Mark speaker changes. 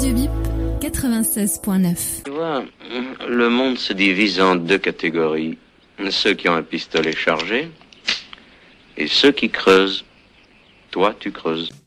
Speaker 1: Radio Bip 96.9.
Speaker 2: Tu vois, le monde se divise en deux catégories. Ceux qui ont un pistolet chargé et ceux qui creusent. Toi, tu creuses.